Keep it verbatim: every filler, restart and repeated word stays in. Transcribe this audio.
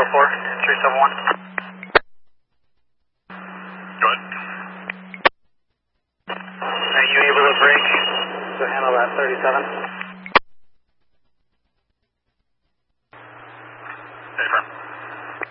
four, three seven one. Go ahead. Are you able to break to handle that thirty-seven?